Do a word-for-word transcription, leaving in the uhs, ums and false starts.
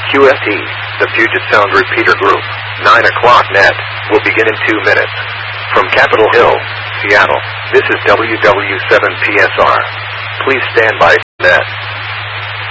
Q S T, the Puget Sound Repeater Group, nine o'clock net, will begin in two minutes. From Capitol Hill, Seattle, this is W W seven P S R. Please stand by net.